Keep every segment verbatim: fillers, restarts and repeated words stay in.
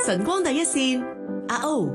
晨光第一線，阿歐。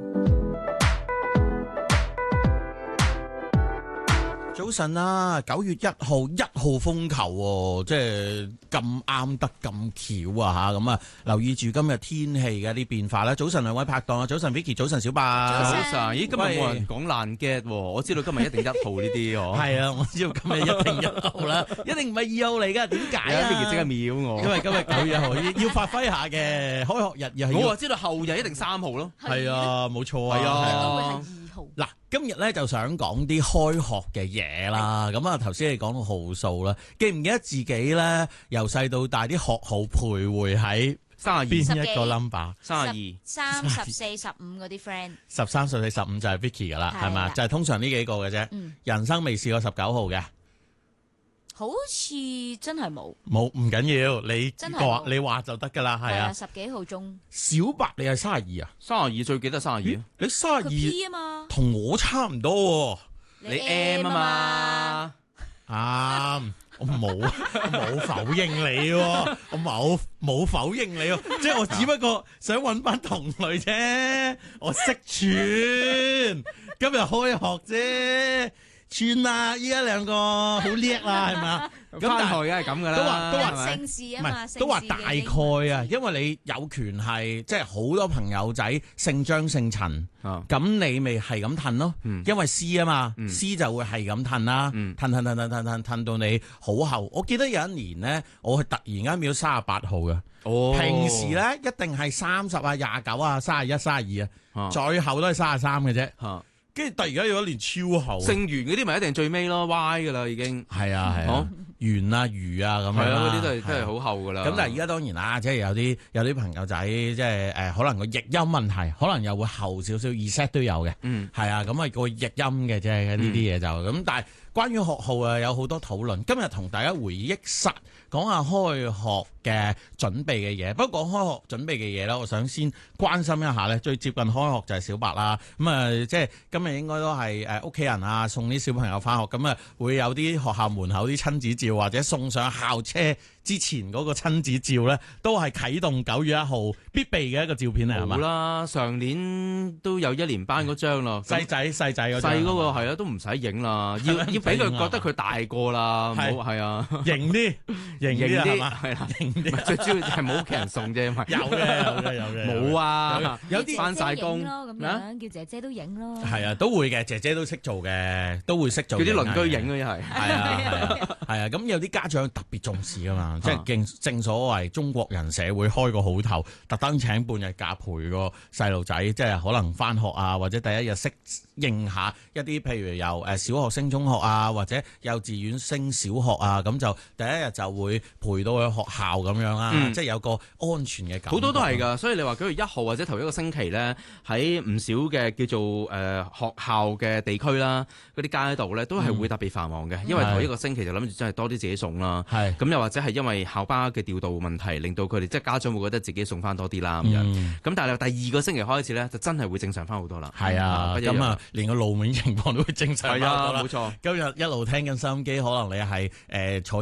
早晨啦，九月一號一號風球喎，即係咁啱得咁巧啊吓，咁啊留意住今日天氣嘅啲變化啦。早晨兩位拍檔啊，早晨 Vicky， 早晨小白。 早晨，咦今日冇人講爛 get 喎，我知道今日一定一號呢啲喎。 係啊，我知道今日一定一號啦，一定唔係二號嚟噶，點解啊 ？Vicky 即刻秒我， 因為今日九月一號要要發揮下嘅，開學日又係要。 我話知道後日一定三號咯。 係啊，冇錯啊。 係啊， 都會係二號。 嗱，今日咧就想講啲開學嘅嘢啦。咁啊，頭先你講到號數啦，記唔記得自己咧由細到大啲學號徘徊喺三十二邊一個 number？ 三十二、 三十四、十五嗰啲 friend， 十三、十四、十五就係 Vicky 噶啦，係嘛？ 係啦就係通常呢幾個嘅啫。 嗯人生未試過十九號嘅， 好似真係冇。 冇唔緊要，你真係話冇你話就得噶啦，係啊。 十幾號中， 小白你係三十二啊？ 三十二最記得三十二。 你三十佢 P 啊嘛， 二同我差唔多喎。 你 M 啊嘛， 啊！我冇冇否認你喎，我冇冇否認你喎，即係我只不過想揾翻同類啫，我識串，今日開學啫，串啦！依家兩個好叻啦，係嘛？咁翻但係學梗係咁噶啦， 都話都話係咪姓氏啊唔嘛， 係都話大概啊，因為你有權係即係好多朋友仔姓張姓陳。 啊咁你咪係咁褪咯， 嗯因為 C 啊嘛、 嗯、 ，C 就會係咁褪啦， 嗯褪褪褪褪褪褪褪到你好後。我記得有一年咧，我係突然間變咗三十八號嘅。 哦， 平時咧一定係三十啊、廿九啊、三十一、三十二啊， 啊最後都係三十三嘅啫。 嚇跟住突然間有一年超後， 姓袁嗰啲咪一定最尾咯 Y 噶啦已經， 係啊係啊好， 圓啊魚啊咁樣啦， 係啊嗰啲都係都係啊好後噶啦。 咁但係而家當然啦，即係有啲有啲朋友仔即係誒，可能個譯音問題，可能又會後少少 reset 都有嘅。 嗯係啊，咁啊個譯音嘅啫，呢啲嘢就咁。但係關於學號啊，有好多討論。今日同大家回憶殺，講下開學嘅準備嘅嘢。不過講開學準備嘅嘢咧，我想先關心一下咧，最接近開學就係小白啦。咁啊，即係今日應該都係誒屋企人啊送啲小朋友翻學，咁啊會有啲學校門口啲親子照，或者送上校車之前嗰個親子照咧，都係啟動九月一號必備嘅一個照片嚟，係嘛？ 好啦，上年都有一年班嗰張咯， 細仔細仔嗰張細嗰個係啊，都唔使影啦，要要俾佢覺得佢大個啦， 係唔好係啊， 型啲，型型啲啲係嘛？ 係啦， 型啲最主要係冇屋企人送啫，因為有嘅有嘅有嘅冇啊， 有啲翻晒工咯，咁咩啊樣叫姐姐都影咯。 係啊，都會嘅，姐姐都識做嘅，都會識做。 叫啲鄰居影嘅一係， 係啊係啊係啊，咁有啲家長特別重視噶嘛，即係正正所謂中國人社會開個好頭，特登請半日假陪個細路仔，即係可能翻學啊，或者第一日適應下一啲，譬如由誒小學升中學啊，或者幼稚園升小學啊，咁就第一日就會陪到去學校咁樣啦， 嗯即係有個安全嘅感覺。 好多都係㗎，所以你話九月一號或者頭一個星期咧，喺唔少嘅叫做誒、呃、學校嘅地區啦，嗰啲街道咧都係會特別繁忙嘅， 嗯因為頭一個星期就諗住真係多啲自己送啦。 係咁又或者係因為校巴嘅調度問題，令到佢哋即係家長會覺得自己送翻多啲啦咁樣。咁、 嗯、 但係第二個星期開始咧，就真係會正常翻好多啦。 係啊， 不一樣咁啊，連個路面情況都會正常係啊， 翻好多啦冇錯。 今日一路聽緊收音機，可能你係誒、呃、坐